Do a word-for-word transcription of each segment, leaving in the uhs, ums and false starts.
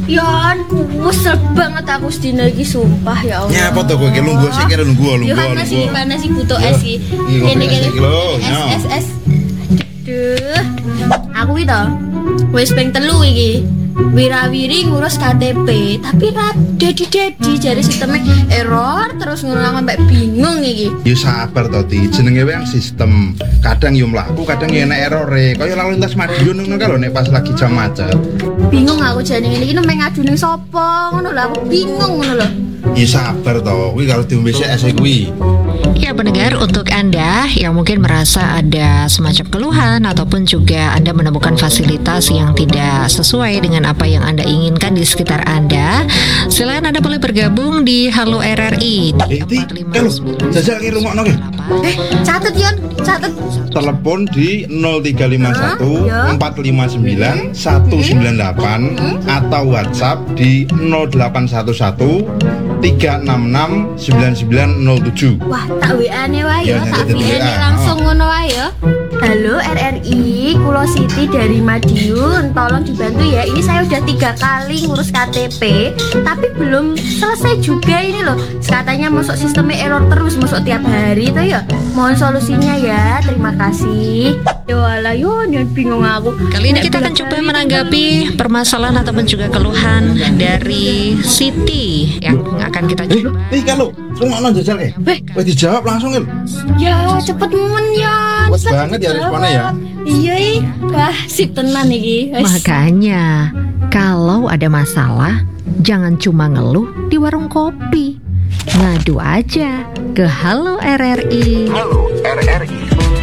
Ya, wesel banget aku sedina iki sumpah ya Allah. Nyapa to kowe iki lungguh sik kira lungguh lungguh. Yo kan masih panas sih butuh es iki. Kene-kene es es es. Duh. Aku iki to wis ping telu iki. Wirawiri ngurus K T P tapi ra dedi-dedi jare sistemnya error terus ngono sampe bingung iki. Ya sabar to Ti, jenenge wae sistem. Kadang yo mlaku, kadang yo enek errore. Kaya lalu lintas Madiun ngono kalau nek pas lagi jam macet. Bingung aku jane ngene iki nek ngadu ning sapa ngono lho aku bingung ngono lho. Ya sabar to, kuwi kalau diombe sik es kuwi. Ya pendengar, untuk Anda yang mungkin merasa ada semacam keluhan ataupun juga Anda menemukan fasilitas yang tidak sesuai dengan apa yang Anda inginkan di sekitar Anda, silakan Anda boleh bergabung di Halo R R I di empat lima sembilan. Jajal ki rungokno ki. Eh, catet Yon, catet. Telepon di nol tiga lima satu empat lima sembilan satu sembilan delapan atau WhatsApp di nol delapan satu satu tiga enam enam sembilan sembilan nol tujuh. Wah, tak W A-ne wae Ya, ya, tak nanti W A-ne W A. langsung ngono wae ya. Halo R R I, Kulo Siti dari Madiun, tolong dibantu ya. Ini saya udah tiga kali ngurus K T P, tapi belum selesai juga ini loh. Katanya masuk sistemnya error terus, masuk tiap hari tuh ya. Mohon solusinya ya, terima kasih. Yo alah yo, bingung aku. Kali ini kita akan coba menanggapi permasalahan ataupun juga keluhan dari Siti yang akan kita Eh, coba. eh kalau rungokno jajal eh. Weh. Wes dijawab langsung kan. Ya, cepet men ya. Wes banget ya responnya ya. Iya, ih. Wah, sip tenan iki. Wes. Makanya, kalau ada masalah, jangan cuma ngeluh di warung kopi. Ngadu aja ke Halo R R I. Halo R R I.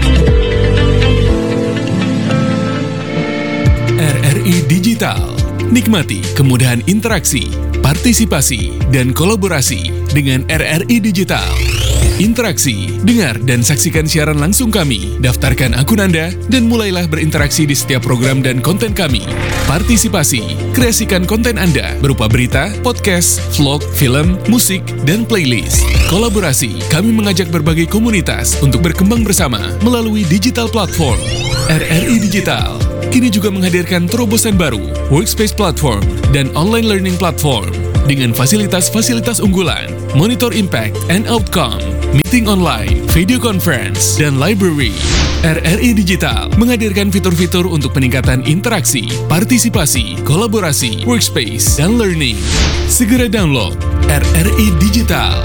R R I Digital. Nikmati kemudahan interaksi, partisipasi, dan kolaborasi dengan R R I Digital. Interaksi, dengar dan saksikan siaran langsung kami, daftarkan akun Anda, dan mulailah berinteraksi di setiap program dan konten kami. Partisipasi, kreasikan konten Anda berupa berita, podcast, vlog, film, musik, dan playlist. Kolaborasi, kami mengajak berbagai komunitas untuk berkembang bersama melalui digital platform. R R I Digital kini juga menghadirkan terobosan baru, workspace platform, dan online learning platform dengan fasilitas-fasilitas unggulan, monitor impact and outcome, meeting online, video conference, dan library. R R I Digital menghadirkan fitur-fitur untuk peningkatan interaksi, partisipasi, kolaborasi, workspace, dan learning. Segera download R R I Digital.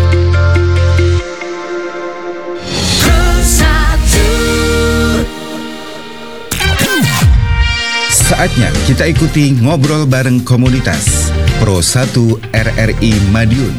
Saatnya kita ikuti ngobrol bareng komunitas Pro satu R R I Madiun.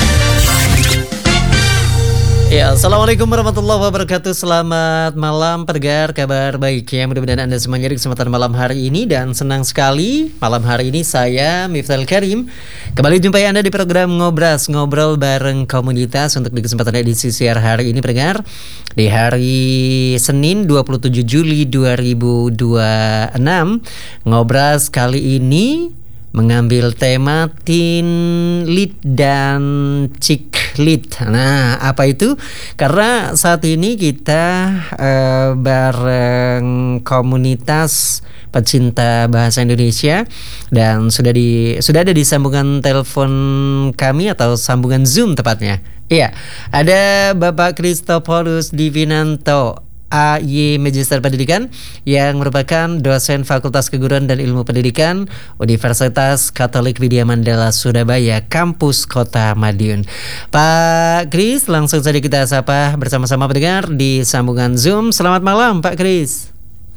Ya, Assalamualaikum warahmatullahi wabarakatuh. Selamat malam pendengar, kabar baik ya. Mudah-mudahan Anda semuanya di kesempatan malam hari ini. Dan senang sekali malam hari ini saya Miftahul Karim kembali jumpai Anda di program Ngobras, ngobrol bareng komunitas. Untuk di kesempatan edisi siar hari ini pendengar, di hari Senin dua puluh tujuh Juli dua ribu dua puluh enam, Ngobras kali ini mengambil tema teen lead dan chick lead. Nah, apa itu? Karena saat ini kita uh, bareng komunitas pecinta bahasa Indonesia dan sudah di sudah ada di sambungan telepon kami atau sambungan Zoom tepatnya. Iya, ada Bapak Christophorus Divinanto A Y Magister Pendidikan yang merupakan dosen Fakultas Keguruan dan Ilmu Pendidikan Universitas Katolik Widya Mandala Surabaya, kampus Kota Madiun. Pak Kris, langsung saja kita sapa bersama-sama pendengar di sambungan Zoom. Selamat malam Pak Kris.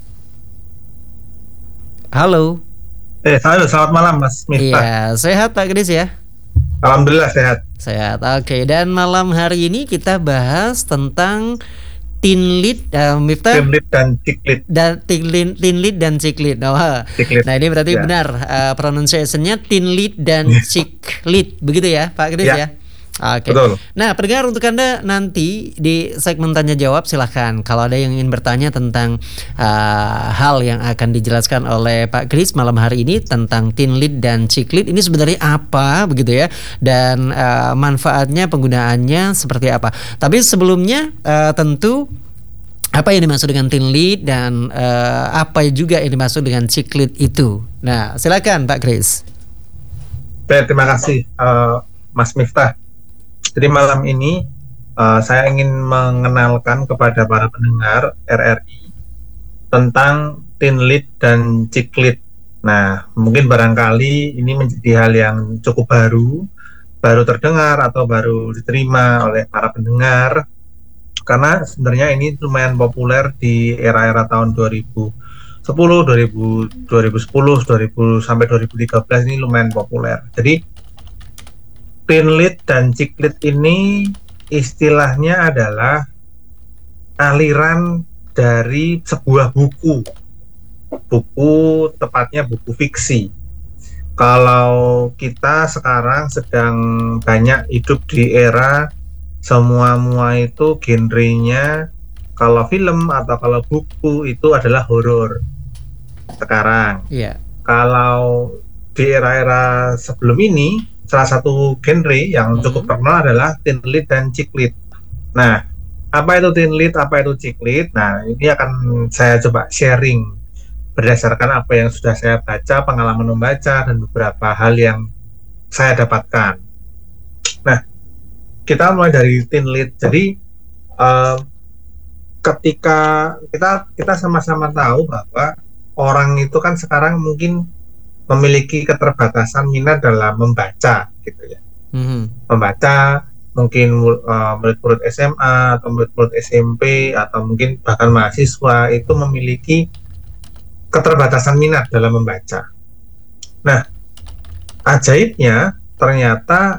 Halo. Eh, halo, selamat malam Mas Miftah. Iya, sehat Pak Kris ya? Alhamdulillah sehat. Sehat. Oke, dan malam hari ini kita bahas tentang teen lead, uh, Miftah. Teen lead dan chick lead. Dan teen lead, teen lead dan chick lead. Oh, Chick lead. nah ini berarti Ya. benar uh, pronunciation-nya teen lead dan chick lead, begitu ya Pak Kris ya? Ya. Oke. Betul. Nah, pendengar, untuk Anda nanti di segmen tanya jawab silahkan kalau ada yang ingin bertanya tentang uh, hal yang akan dijelaskan oleh Pak Kris malam hari ini tentang teen lead dan chick lead ini sebenarnya apa begitu ya, dan uh, manfaatnya, penggunaannya seperti apa. Tapi sebelumnya uh, tentu apa yang dimaksud dengan teen lead dan uh, apa juga yang dimaksud dengan chick lead itu. Nah, silakan Pak Kris. Baik, terima kasih uh, Mas Miftah. Jadi malam ini uh, saya ingin mengenalkan kepada para pendengar R R I tentang tinlit dan ciklit. Nah, mungkin barangkali ini menjadi hal yang cukup baru, baru terdengar atau baru diterima oleh para pendengar, karena sebenarnya ini lumayan populer di era-era tahun dua ribu sepuluh, dua ribu, dua ribu sepuluh, dua ribu sampai dua ribu tiga belas ini lumayan populer. Jadi tinlit dan ciklit ini istilahnya adalah aliran dari sebuah buku, buku tepatnya buku fiksi. Kalau kita sekarang sedang banyak hidup di era semua-mua itu genrenya, kalau film atau kalau buku itu adalah horor sekarang. Iya. Kalau di era-era sebelum ini, salah satu genre yang cukup Mhm. terkenal adalah tinlit dan ciklit. Nah, apa itu tinlit, apa itu ciklit? Nah, ini akan saya coba sharing berdasarkan apa yang sudah saya baca, pengalaman membaca, dan beberapa hal yang saya dapatkan. Nah, kita mulai dari tinlit. Jadi, eh, ketika kita kita sama-sama tahu bahwa orang itu kan sekarang mungkin memiliki keterbatasan minat dalam membaca, gitu ya. Mhm. Membaca mungkin uh, murid-murid S M A atau murid-murid S M P atau mungkin bahkan mahasiswa itu memiliki keterbatasan minat dalam membaca. Nah, ajaibnya ternyata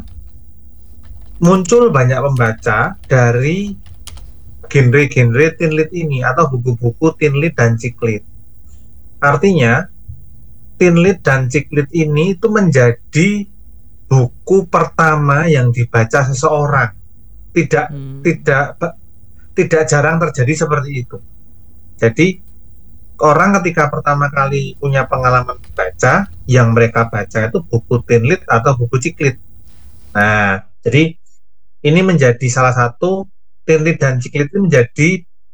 muncul banyak pembaca dari genre-genre tinlit ini atau buku-buku tinlit dan ciklit. Artinya, tinlit dan ciklit ini itu menjadi buku pertama yang dibaca seseorang. Tidak Hmm. tidak tidak jarang terjadi seperti itu. Jadi orang ketika pertama kali punya pengalaman membaca, yang mereka baca itu buku tinlit atau buku ciklit. Nah, jadi ini menjadi salah satu, tinlit dan ciklit itu menjadi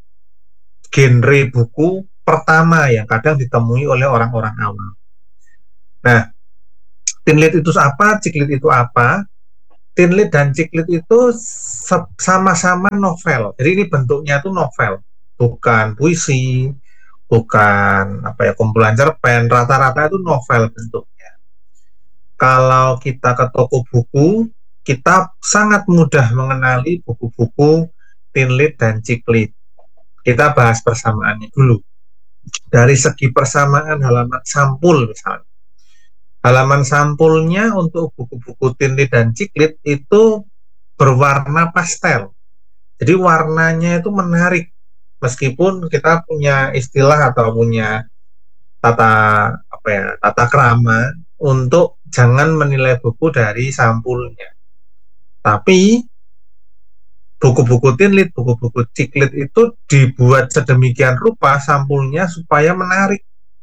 genre buku pertama yang kadang ditemui oleh orang-orang awam. Nah, tinlit itu apa, ciklit itu apa? Tinlit dan ciklit itu sama-sama novel. Jadi ini bentuknya itu novel, bukan puisi, bukan apa ya kumpulan cerpen. Rata-rata itu novel bentuknya. Kalau kita ke toko buku, kita sangat mudah mengenali buku-buku tinlit dan ciklit. Kita bahas persamaannya dulu. Dari segi persamaan halaman sampul misalnya. Halaman sampulnya untuk buku-buku tinlit dan ciklit itu berwarna pastel. Jadi warnanya itu menarik. Meskipun kita punya istilah atau punya tata apa ya, tata krama untuk jangan menilai buku dari sampulnya. Tapi buku-buku tinlit, buku-buku ciklit itu dibuat sedemikian rupa sampulnya supaya menarik,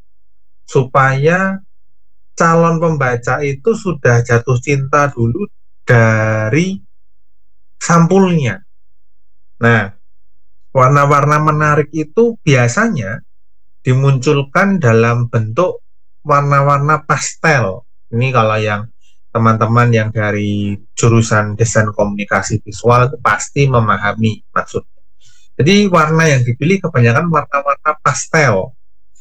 supaya calon pembaca itu sudah jatuh cinta dulu dari sampulnya. Nah, warna-warna menarik itu biasanya dimunculkan dalam bentuk warna-warna pastel. Ini kalau yang teman-teman yang dari jurusan desain komunikasi visual itu pasti memahami maksudnya. Jadi warna yang dipilih kebanyakan warna-warna pastel.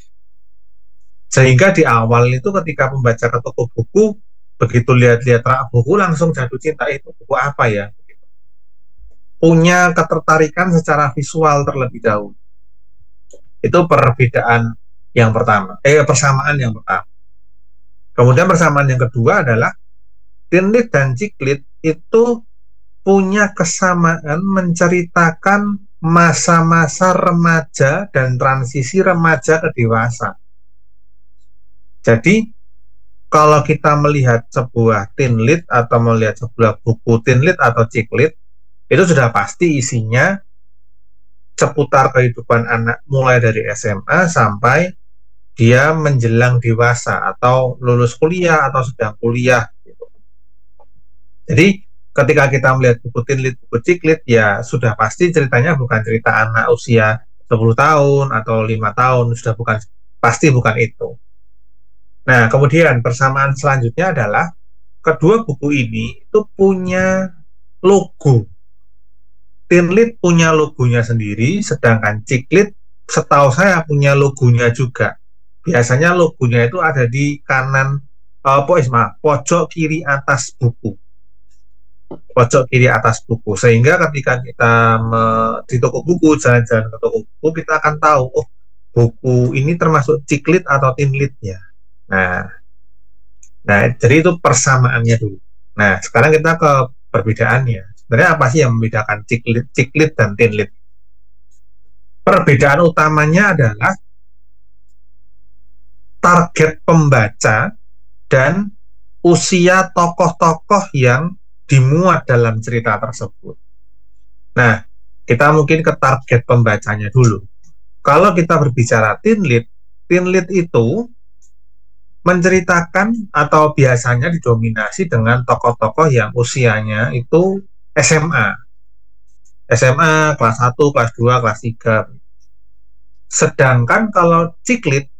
Sehingga di awal itu ketika membaca ke toko buku, begitu lihat-lihat rak buku langsung jatuh cinta, itu buku apa ya? Punya ketertarikan secara visual terlebih dahulu. Itu perbedaan yang pertama, eh persamaan yang pertama. Kemudian persamaan yang kedua adalah tinlit dan ciklit itu punya kesamaan menceritakan masa-masa remaja dan transisi remaja ke dewasa. Jadi kalau kita melihat sebuah tinlit atau melihat sebuah buku tinlit atau ciklit, itu sudah pasti isinya seputar kehidupan anak mulai dari S M A sampai dia menjelang dewasa atau lulus kuliah atau sedang kuliah. Jadi ketika kita melihat buku tinlit, buku ciklit, ya sudah pasti ceritanya bukan cerita anak usia sepuluh tahun atau lima tahun, sudah bukan, pasti bukan itu. Nah, kemudian persamaan selanjutnya adalah kedua buku ini itu punya logo. Tinlit punya logonya sendiri, sedangkan Ciklit setahu saya punya logonya juga. Biasanya logonya itu ada di kanan, uh, maaf, pojok kiri atas buku. Pojok kiri atas buku. Sehingga ketika kita me- di toko buku, jalan-jalan ke toko buku, kita akan tahu, oh buku ini termasuk Ciklit atau Tinlitnya. Nah, nah jadi itu persamaannya dulu. Nah, sekarang kita ke perbedaannya. Sebenarnya apa sih yang membedakan Ciklit, Ciklit dan Tinlit? Perbedaan utamanya adalah target pembaca dan usia tokoh-tokoh yang dimuat dalam cerita tersebut. Nah, kita mungkin ke target pembacanya dulu. Kalau kita berbicara Tinlit, Tinlit itu menceritakan atau biasanya didominasi dengan tokoh-tokoh yang usianya itu S M A. S M A, kelas satu, kelas dua, kelas tiga. Sedangkan kalau Ciklit,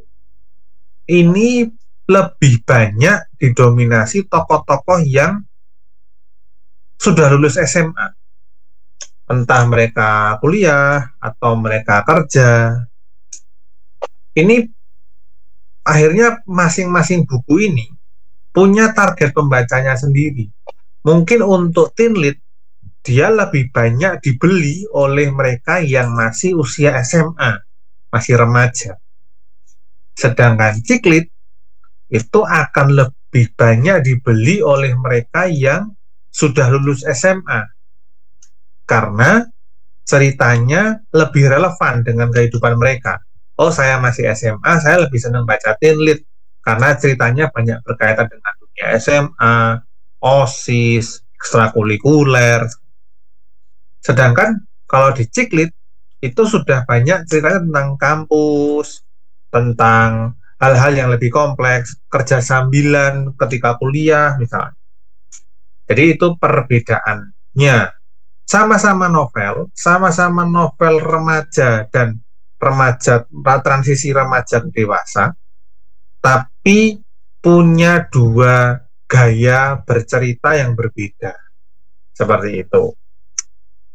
ini lebih banyak didominasi tokoh-tokoh yang sudah lulus S M A. Entah mereka kuliah atau mereka kerja. Ini akhirnya masing-masing buku ini punya target pembacanya sendiri. Mungkin untuk Tinlit, dia lebih banyak dibeli oleh mereka yang masih usia S M A, masih remaja. Sedangkan Ciklit itu akan lebih banyak dibeli oleh mereka yang sudah lulus S M A, karena ceritanya lebih relevan dengan kehidupan mereka. Oh, saya masih S M A, saya lebih senang baca Tinlit karena ceritanya banyak berkaitan dengan dunia S M A, OSIS, ekstrakurikuler. Sedangkan kalau di Ciklit itu sudah banyak ceritanya tentang kampus, tentang hal-hal yang lebih kompleks, kerja sambilan ketika kuliah misalnya. Jadi itu perbedaannya. Sama-sama novel, sama-sama novel remaja dan remaja, transisi remaja ke dewasa, tapi punya dua gaya bercerita yang berbeda. Seperti itu.